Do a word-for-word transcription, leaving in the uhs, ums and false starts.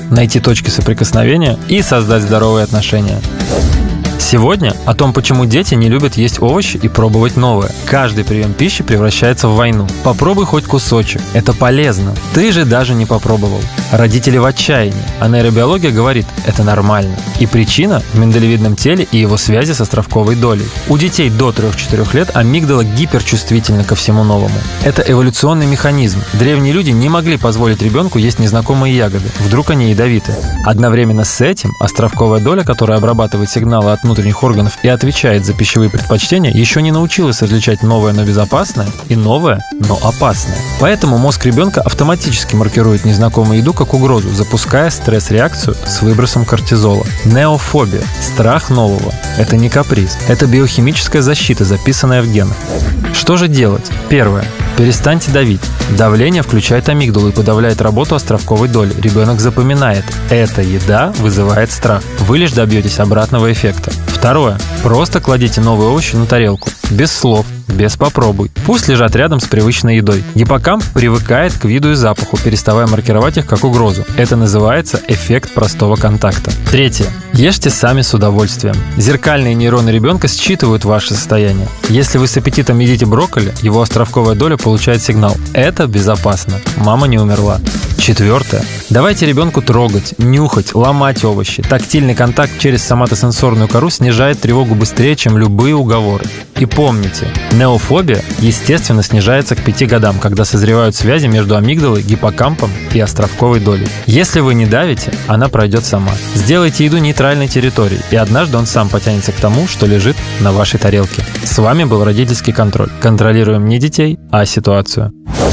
найти точки соприкосновения и создать здоровые отношения. Сегодня о том, почему дети не любят есть овощи и пробовать новое. Каждый прием пищи превращается в войну. Попробуй хоть кусочек. Это полезно. Ты же даже не попробовал. Родители в отчаянии. А нейробиология говорит, это нормально. И причина в миндалевидном теле и его связи с островковой долей. У детей до трёх-четырёх лет амигдала гиперчувствительна ко всему новому. Это эволюционный механизм. Древние люди не могли позволить ребенку есть незнакомые ягоды. Вдруг они ядовиты. Одновременно с этим островковая доля, которая обрабатывает сигналы от внутренних органов и отвечает за пищевые предпочтения, еще не научилась различать новое, но безопасное и новое, но опасное. Поэтому мозг ребенка автоматически маркирует незнакомую еду как угрозу, запуская стресс-реакцию с выбросом кортизола. Неофобия – страх нового. Это не каприз. Это биохимическая защита, записанная в генах. Что же делать? Первое. Перестаньте давить. Давление включает амигдалу и подавляет работу островковой доли. Ребенок запоминает. Эта еда вызывает страх. Вы лишь добьетесь обратного эффекта. Второе. Просто кладите новые овощи на тарелку. Без слов. Без попробуй. Пусть лежат рядом с привычной едой. Гиппокамп привыкает к виду и запаху, переставая маркировать их как угрозу. Это называется эффект простого контакта. Третье. Ешьте сами с удовольствием. Зеркальные нейроны ребенка считывают ваше состояние. Если вы с аппетитом едите брокколи, его островковая доля получает сигнал. Это безопасно. Мама не умерла. Четвертое. Давайте ребенку трогать, нюхать, ломать овощи. Тактильный контакт через соматосенсорную кору снижает тревогу быстрее, чем любые уговоры. И помните, неофобия, естественно, снижается к пяти годам, когда созревают связи между амигдалой, гиппокампом и островковой долей. Если вы не давите, она пройдет сама. Сделайте еду нейтральной территорией, и однажды он сам потянется к тому, что лежит на вашей тарелке. С вами был Родительский контроль. Контролируем не детей, а ситуацию.